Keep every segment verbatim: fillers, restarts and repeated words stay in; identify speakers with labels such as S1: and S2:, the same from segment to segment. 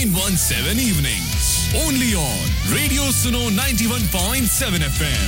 S1: nine one seven evenings. Only on Radio Suno ninety-one point seven F M.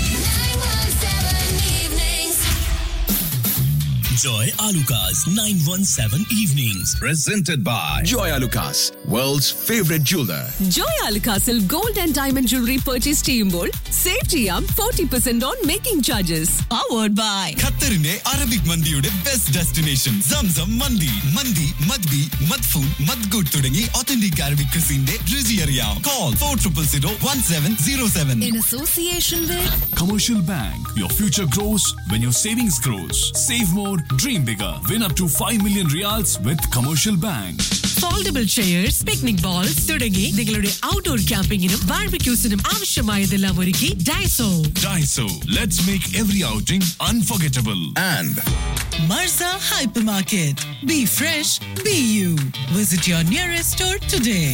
S2: Joy Alucas nine one seven Evenings.
S1: Presented by Joy Alucas, world's favorite jeweler.
S3: Joy Alucasil gold and diamond jewelry purchase ചെയ്യുമ്പോൾ save ചെയ്യാം forty percent on making charges. Powered by
S1: ഖത്തറിന്റെ Arabic മന്തിയുടെ best destination Zamzam മന്തി. മന്തി മദ്ബി മദ്ഫൂൻ മദ്ഗുഡ് തുടങ്ങി authentic Arabic ക്രിസിന്റെ രുചി അറിയാം. Call four zero zero one seven zero seven.
S3: in association with
S4: Commercial Bank. Your future grows when your savings grows. Save more, dream bigger. Win up to five million reals with Commercial Bank.
S5: Foldable chairs, picnic balls തുടങ്ങി നിങ്ങളുടെ outdoor ക്യാമ്പിങ്ങിനും ബാർബിക്യൂസിനും ആവശ്യമായതെല്ലാം ഒരുക്കി Daiso.
S4: Daiso. Let's make every outing unforgettable.
S1: And
S5: Marza Hypermarket. Be fresh, be you. Visit your nearest store today.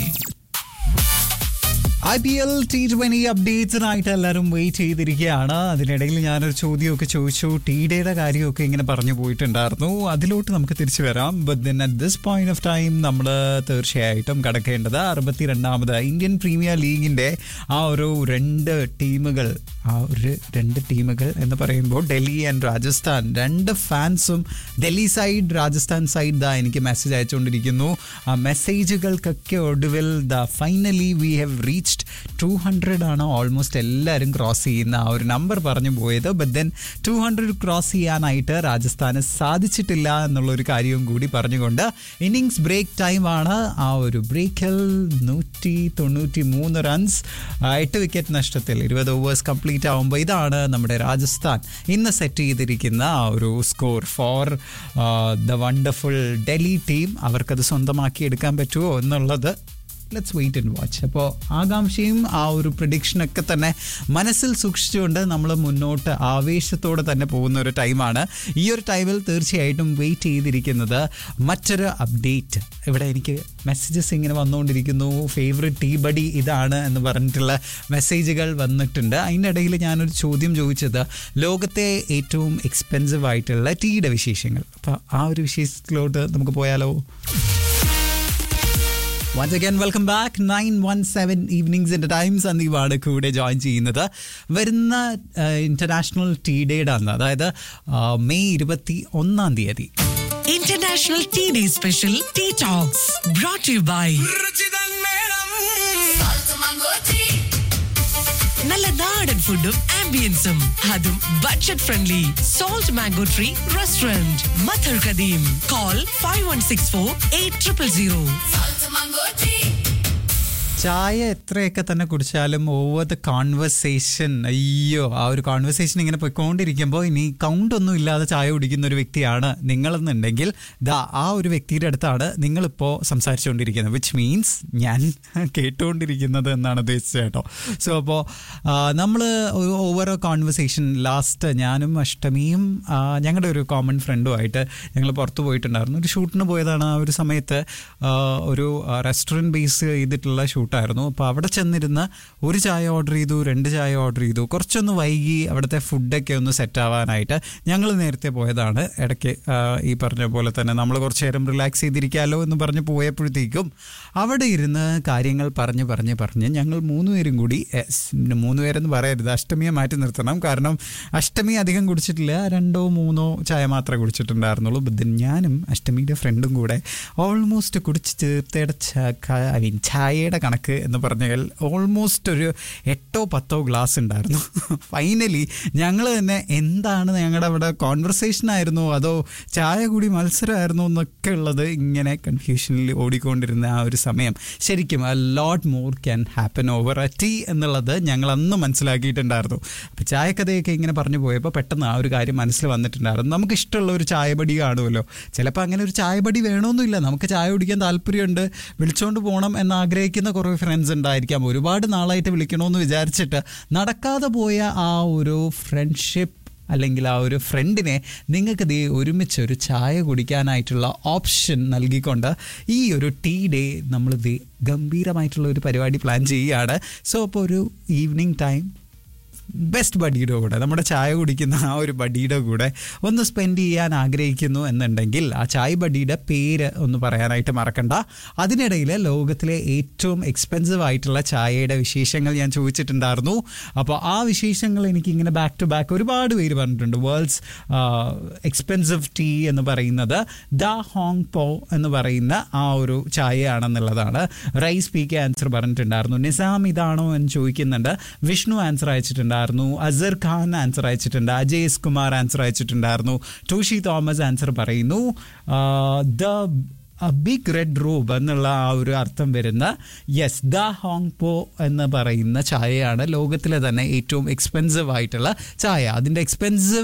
S6: I P L T twenty അപ്ഡേറ്റ്സിനായിട്ട് എല്ലാവരും wait ചെയ്തിരിക്കുകയാണ്. അതിനിടയിൽ ഞാനൊരു ചോദ്യമൊക്കെ ചോദിച്ചു. T ഡേയുടെ കാര്യമൊക്കെ ഇങ്ങനെ പറഞ്ഞു പോയിട്ടുണ്ടായിരുന്നു. അതിലോട്ട് നമുക്ക് തിരിച്ചു വരാം. But then at this point of time നമ്മൾ തീർച്ചയായിട്ടും കടക്കേണ്ടത് അറുപത്തി രണ്ടാമത് ഇന്ത്യൻ പ്രീമിയർ ലീഗിൻ്റെ ആ ഒരു രണ്ട് ടീമുകൾ ആ ഒരു രണ്ട് ടീമുകൾ എന്ന് പറയുമ്പോൾ ഡൽഹി ആൻഡ് രാജസ്ഥാൻ, രണ്ട് ഫാൻസും ഡൽഹി സൈഡ് രാജസ്ഥാൻ സൈഡ് ദാ എനിക്ക് മെസ്സേജ് അയച്ചുകൊണ്ടിരിക്കുന്നു. ആ മെസ്സേജുകൾക്കൊക്കെ ഒടുവിൽ the finally we have reach two hundred ആണ് ഓൾമോസ്റ്റ് എല്ലാവരും ക്രോസ് ചെയ്യുന്ന ആ ഒരു നമ്പർ പറഞ്ഞു പോയത്. But then two hundred cross ചെയ്യാനായിട്ട് രാജസ്ഥാന് സാധിച്ചിട്ടില്ല എന്നുള്ളൊരു കാര്യവും കൂടി പറഞ്ഞുകൊണ്ട് ഇന്നിങ്സ് ബ്രേക്ക് ടൈമാണ്. ആ ഒരു ബ്രേക്കിൽ നൂറ്റി തൊണ്ണൂറ്റി മൂന്ന് റൺസ്, എട്ട് വിക്കറ്റ് നഷ്ടത്തിൽ ഇരുപത് ഓവേഴ്സ് കംപ്ലീറ്റ് ആവുമ്പോൾ ഇതാണ് നമ്മുടെ രാജസ്ഥാൻ ഇന്ന് സെറ്റ് ചെയ്തിരിക്കുന്ന ആ ഒരു score for the wonderful Delhi team. അവർക്കത് സ്വന്തമാക്കി എടുക്കാൻ പറ്റുമോ എന്നുള്ളത് ലെറ്റ്സ് വെയിറ്റ് ആൻഡ് വാച്ച്. അപ്പോൾ ആകാംക്ഷയും ആ ഒരു പ്രഡിക്ഷനൊക്കെ തന്നെ മനസ്സിൽ സൂക്ഷിച്ചുകൊണ്ട് നമ്മൾ മുന്നോട്ട് ആവേശത്തോടെ തന്നെ പോകുന്ന ഒരു ടൈമാണ്. ഈ ഒരു ടൈമിൽ തീർച്ചയായിട്ടും വെയിറ്റ് ചെയ്തിരിക്കുന്നത് മറ്റൊരു അപ്ഡേറ്റ്. ഇവിടെ എനിക്ക് മെസ്സേജസ് ഇങ്ങനെ വന്നുകൊണ്ടിരിക്കുന്നു. ഫേവറേറ്റ് ടീ ബഡി ഇതാണ് എന്ന് പറഞ്ഞിട്ടുള്ള മെസ്സേജുകൾ വന്നിട്ടുണ്ട്. അതിൻ്റെ ഇടയിൽ ഞാനൊരു ചോദ്യം ചോദിച്ചത് ലോകത്തെ ഏറ്റവും എക്സ്പെൻസീവ് ആയിട്ടുള്ള ടീയുടെ വിശേഷങ്ങൾ. അപ്പോൾ ആ ഒരു വിശേഷത്തിലോട്ട് നമുക്ക് പോയാലോ? Once again, welcome back. nine one seven Evenings in the Time. സന്ദീപാണ് കൂടെ ജോയിൻ ചെയ്യുന്നത്. വരുന്ന ഇന്റർനാഷണൽ ടീ ഡേയുടെ അന്ന്, അതായത് മെയ് ഇരുപത്തി ഒന്നാം തീയതി
S5: international tea day special tea talks brought to you by നല്ല നാടൻ ഫുഡും ആംബിയൻസും, അതും budget friendly. Salt mango tree restaurant, മഥർ കദീം. Call five one six four eight triple zero.
S6: ചായ എത്രയൊക്കെ തന്നെ കുടിച്ചാലും ഓവർ ദ കോൺവെർസേഷൻ, അയ്യോ ആ ഒരു കോൺവെർസേഷൻ ഇങ്ങനെ പോയിക്കൊണ്ടിരിക്കുമ്പോൾ ഇനി കൗണ്ട് ഒന്നും ഇല്ലാതെ ചായ കുടിക്കുന്ന ഒരു വ്യക്തിയാണ് നിങ്ങളെന്നുണ്ടെങ്കിൽ ദാ ആ ഒരു വ്യക്തിയുടെ അടുത്താണ് നിങ്ങളിപ്പോൾ സംസാരിച്ചുകൊണ്ടിരിക്കുന്നത്. വിച്ച് മീൻസ് ഞാൻ കേട്ടുകൊണ്ടിരിക്കുന്നത് എന്നാണ് ഉദ്ദേശിച്ചത് കേട്ടോ. സോ അപ്പോൾ നമ്മൾ ഒരു ഓവർ കോൺവെർസേഷൻ ലാസ്റ്റ് ഞാനും അഷ്ടമിയും ഞങ്ങളുടെ ഒരു കോമൺ ഫ്രണ്ടുമായിട്ട് ഞങ്ങൾ പുറത്തു പോയിട്ടുണ്ടായിരുന്നു. ഒരു ഷൂട്ടിന് പോയതാണ്. ആ ഒരു സമയത്ത് ഒരു റെസ്റ്റോറൻറ്റ് ബേസ് ചെയ്തിട്ടുള്ള ഷൂട്ട് ായിരുന്നു. അപ്പോൾ അവിടെ ചെന്നിരുന്ന് ഒരു ചായ ഓർഡർ ചെയ്തു, രണ്ട് ചായ ഓർഡർ ചെയ്തു. കുറച്ചൊന്ന് വൈകി അവിടുത്തെ ഫുഡൊക്കെ ഒന്ന് സെറ്റ് ആവാനായിട്ട്. ഞങ്ങൾ നേരത്തെ പോയതാണ്. ഇടയ്ക്ക് ഈ പറഞ്ഞ പോലെ തന്നെ നമ്മൾ കുറച്ച് നേരം റിലാക്സ് ചെയ്തിരിക്കാമല്ലോ എന്ന് പറഞ്ഞ് പോയപ്പോഴത്തേക്കും അവിടെ ഇരുന്ന് കാര്യങ്ങൾ പറഞ്ഞ് പറഞ്ഞ് പറഞ്ഞ് ഞങ്ങൾ മൂന്ന് പേരും കൂടി, മൂന്ന് പേരെന്ന് പറയരുത്, അഷ്ടമിയെ മാറ്റി നിർത്തണം. കാരണം അഷ്ടമി അധികം കുടിച്ചിട്ടില്ല, രണ്ടോ മൂന്നോ ചായ മാത്രമേ കുടിച്ചിട്ടുണ്ടായിരുന്നുള്ളൂ. ബുദ്ധൻ ഞാനും അഷ്ടമിയുടെ ഫ്രണ്ടും കൂടെ ഓൾമോസ്റ്റ് കുടിച്ച് തീർത്തയുടെ ഐ മീൻ ചായയുടെ കണക്ക് എന്ന് പറഞ്ഞാൽ ഓൾമോസ്റ്റ് ഒരു എട്ടോ പത്തോ ഗ്ലാസ് ഉണ്ടായിരുന്നു. ഫൈനലി ഞങ്ങൾ തന്നെ എന്താണ് ഞങ്ങളുടെ അവിടെ കോൺവെർസേഷൻ ആയിരുന്നോ അതോ ചായ കൂടി മത്സരമായിരുന്നോ എന്നൊക്കെ ഉള്ളത് ഇങ്ങനെ കൺഫ്യൂഷനിൽ ഓടിക്കൊണ്ടിരുന്ന ആ ഒരു സമയം. ശരിക്കും a lot more can happen over A tea എന്നുള്ളത് ഞങ്ങൾ അന്ന് മനസ്സിലാക്കിയിട്ടുണ്ടായിരുന്നു. അപ്പോൾ ചായക്കഥയൊക്കെ ഇങ്ങനെ പറഞ്ഞു പോയപ്പോൾ പെട്ടെന്ന് ആ ഒരു കാര്യം മനസ്സിൽ വന്നിട്ടുണ്ടായിരുന്നു. നമുക്ക് ഇഷ്ടമുള്ള ഒരു ചായപടി കാണുമല്ലോ. ചിലപ്പോൾ അങ്ങനെ ഒരു ചായപടി വേണമെന്നില്ല, നമുക്ക് ചായ കുടിക്കാൻ താല്പര്യമുണ്ട്, വിളിച്ചുകൊണ്ട് പോകണം എന്ന് ആഗ്രഹിക്കുന്ന കുറേ ഫ്രണ്ട്സ് ഉണ്ടായിരിക്കാം. ഒരുപാട് നാളായിട്ട് വിളിക്കണമെന്ന് വിചാരിച്ചിട്ട് നടക്കാതെ പോയ ആ ഒരു ഫ്രണ്ട്ഷിപ്പ് അല്ലെങ്കിൽ ആ ഒരു ഫ്രണ്ടിനെ നിങ്ങൾക്ക് ദേ ഒരുമിച്ച് ഒരു ചായ കുടിക്കാനായിട്ടുള്ള ഓപ്ഷൻ നൽകിക്കൊണ്ട് ഈ ഒരു ടീ ഡേ നമ്മൾ ദേ ഗംഭീരമായിട്ടുള്ള ഒരു പരിപാടി പ്ലാൻ ചെയ്യുകയാണ്. സോ അപ്പോൾ ഒരു ഈവനിങ് ടൈം ബെസ്റ്റ് ബഡിയുടെ കൂടെ, നമ്മുടെ ചായ കുടിക്കുന്ന ആ ഒരു ബഡിയുടെ കൂടെ ഒന്ന് സ്പെൻഡ് ചെയ്യാൻ ആഗ്രഹിക്കുന്നു എന്നുണ്ടെങ്കിൽ ആ ചായ ബഡിയുടെ പേര് ഒന്ന് പറയാനായിട്ട് മറക്കണ്ട. അതിനിടയിൽ ലോകത്തിലെ ഏറ്റവും എക്സ്പെൻസീവ് ആയിട്ടുള്ള ചായയുടെ വിശേഷങ്ങൾ ഞാൻ ചോദിച്ചിട്ടുണ്ടായിരുന്നു. അപ്പോൾ ആ വിശേഷങ്ങൾ എനിക്കിങ്ങനെ ബാക്ക് ടു ബാക്ക് ഒരുപാട് പേര് പറഞ്ഞിട്ടുണ്ട്. വേൾഡ്സ് എക്സ്പെൻസീവ് ടീ എന്ന് പറയുന്നത് ദ ഹോങ് പോ എന്ന് പറയുന്ന ആ ഒരു ചായയാണെന്നുള്ളതാണ്. റൈസ് പി കെ ആൻസർ പറഞ്ഞിട്ടുണ്ടായിരുന്നു. നിസാം ഇതാണോ എന്ന് ചോദിക്കുന്നുണ്ട്. വിഷ്ണു ആൻസർ അയച്ചിട്ടുണ്ടായിരുന്നു. അസർ ഖാൻ ആൻസർ അയച്ചിട്ടുണ്ട്. Ajay S Kumar answer അയച്ചിട്ടുണ്ടായിരുന്നു. Toshi Thomas answer പറയുന്നു. ദ ബിഗ് റെഡ് റോബ് എന്നുള്ള ആ ഒരു അർത്ഥം വരുന്ന യെസ് ദ ഹോങ് പോ എന്ന് പറയുന്ന ചായയാണ് ലോകത്തിലെ തന്നെ ഏറ്റവും എക്സ്പെൻസീവ് ആയിട്ടുള്ള ചായ. അതിൻ്റെ എക്സ്പെൻസീവ്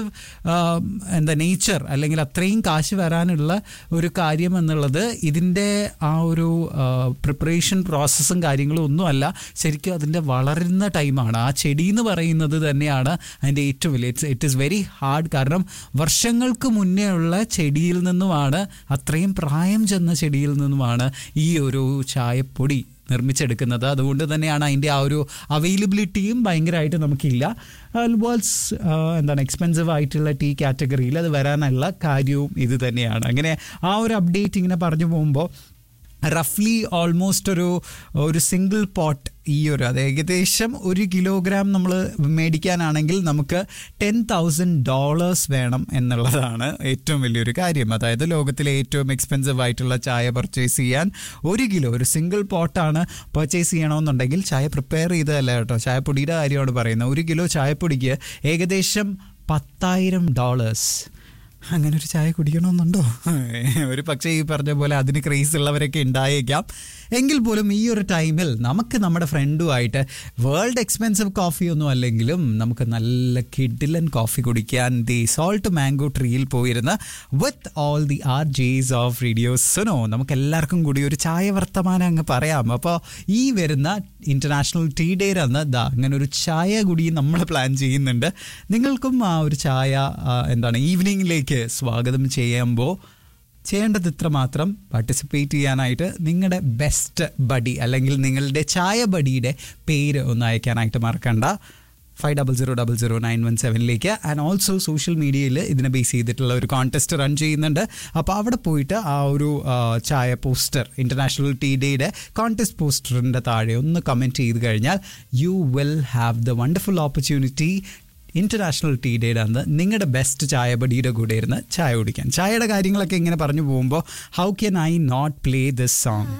S6: എന്താ നേച്ചർ അല്ലെങ്കിൽ അത്രയും കാശ് വരാനുള്ള ഒരു കാര്യം എന്നുള്ളത് ഇതിൻ്റെ ആ ഒരു പ്രിപ്പറേഷൻ പ്രോസസ്സും കാര്യങ്ങളും ഒന്നുമല്ല, ശരിക്കും അതിൻ്റെ വളരുന്ന ടൈമാണ്. ആ ചെടി എന്ന് പറയുന്നത് തന്നെയാണ് അതിൻ്റെ ഏറ്റവും വലിയ it's it is very hard. കാരണം വർഷങ്ങൾക്ക് മുന്നേ ഉള്ള ചെടിയിൽ നിന്നുമാണ്, അത്രയും പ്രായം ചെന്ന ചെടിയിൽ നിന്നുമാണ് ഈ ഒരു ചായപ്പൊടി നിർമ്മിച്ചെടുക്കുന്നത്. അതുകൊണ്ട് തന്നെയാണ് അതിൻ്റെ ആ ഒരു അവൈലബിലിറ്റിയും ഭയങ്കരമായിട്ട് നമുക്കില്ല. വാൾസ് എന്താണ് എക്സ്പെൻസീവ് ആയിട്ടുള്ള ടീ കാറ്റഗറിയിൽ അത് വരാനുള്ള കാര്യവും ഇത് തന്നെയാണ്. അങ്ങനെ ആ ഒരു അപ്ഡേറ്റ് ഇങ്ങനെ പറഞ്ഞു പോകുമ്പോൾ റഫ്ലി ഓൾമോസ്റ്റ് ഒരു ഒരു സിംഗിൾ പോട്ട് ഈ ഒരു അത് ഏകദേശം ഒരു കിലോഗ്രാം നമ്മൾ മേടിക്കാനാണെങ്കിൽ നമുക്ക് ടെൻ തൗസൻഡ് ഡോളേഴ്സ് വേണം എന്നുള്ളതാണ് ഏറ്റവും വലിയൊരു കാര്യം. അതായത് ലോകത്തിലെ ഏറ്റവും എക്സ്പെൻസീവ് ആയിട്ടുള്ള ചായ പർച്ചേസ് ചെയ്യാൻ ഒരു കിലോ ഒരു സിംഗിൾ പോട്ടാണ് പർച്ചേസ് ചെയ്യണമെന്നുണ്ടെങ്കിൽ, ചായ പ്രിപ്പയർ ചെയ്തതല്ല കേട്ടോ, ചായപ്പൊടിയുടെ കാര്യമാണ് പറയുന്നത്. ഒരു കിലോ ചായപ്പൊടിക്ക് ഏകദേശം പത്തായിരം ഡോളേഴ്സ്. അങ്ങനെ ഒരു ചായ കുടിക്കണമെന്നുണ്ടോ? ഒരു പക്ഷേ ഈ പറഞ്ഞ പോലെ അതിന് ക്രേസ് ഉള്ളവരൊക്കെ ഉണ്ടായേക്കാം. എങ്കിൽ പോലും ഈ ഒരു ടൈമിൽ നമുക്ക് നമ്മുടെ ഫ്രണ്ടുമായിട്ട് വേൾഡ് എക്സ്പെൻസീവ് കോഫി ഒന്നും അല്ലെങ്കിലും നമുക്ക് നല്ല കിഡിലൻ കോഫി കുടിക്കാൻ ദി സോൾട്ട് മാംഗോ ട്രീയിൽ പോയിരുന്ന with all the R ജേസ് of radio Suno നമുക്ക് എല്ലാവർക്കും കൂടി ഒരു ചായ വർത്തമാനം അങ്ങ് പറയാം. അപ്പോൾ ഈ വരുന്ന ഇന്റർനാഷണൽ ടീ ഡേ അന്ന് ദാ അങ്ങനെ ഒരു ചായ കൂടി നമ്മൾ പ്ലാൻ ചെയ്യുന്നുണ്ട്. നിങ്ങൾക്കും ആ ഒരു ചായ എന്താണ് ഈവനിങ്ങിലേക്ക് സ്വാഗതം ചെയ്യുമ്പോൾ ചെയ്യേണ്ടത് ഇത്ര മാത്രം, പാർട്ടിസിപ്പേറ്റ് ചെയ്യാനായിട്ട് നിങ്ങളുടെ ബെസ്റ്റ് ബഡി അല്ലെങ്കിൽ നിങ്ങളുടെ ചായ ബഡിയുടെ പേര് ഒന്ന് അയക്കാനായിട്ട് മറക്കണ്ട. Five double zero double zero nine one സെവനിലേക്ക്. And also social മീഡിയയിൽ ഇതിനെ ബേസ് ചെയ്തിട്ടുള്ള ഒരു കോൺടെസ്റ്റ് റൺ ചെയ്യുന്നുണ്ട്. അപ്പോൾ അവിടെ പോയിട്ട് ആ ഒരു ചായ പോസ്റ്റർ, ഇന്റർനാഷണൽ ടീ ഡേയുടെ കോൺടെസ്റ്റ് പോസ്റ്ററിൻ്റെ താഴെ ഒന്ന് കമൻറ്റ് ചെയ്ത് കഴിഞ്ഞാൽ you will have the wonderful opportunity international tea ഡേയുടെ അന്ന് നിങ്ങളുടെ ബെസ്റ്റ് ചായ ബഡിയുടെ കൂടെ ഇരുന്ന് ചായ കുടിക്കാൻ. ചായയുടെ കാര്യങ്ങളൊക്കെ ഇങ്ങനെ പറഞ്ഞു പോകുമ്പോൾ how can I not play this song?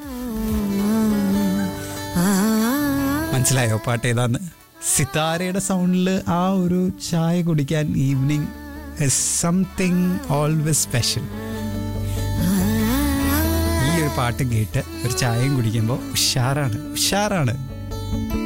S6: മനസ്സിലായോ പാട്ട് ഏതാന്ന്? സിതാരയുടെ സൗണ്ടിൽ ആ ഒരു ചായ കുടിക്കാൻ evening is something always special. ഈ ഒരു പാട്ട് കേട്ട് ഒരു ചായയും കുടിക്കുമ്പോൾ ഉഷാറാണ് ഉഷാറാണ്.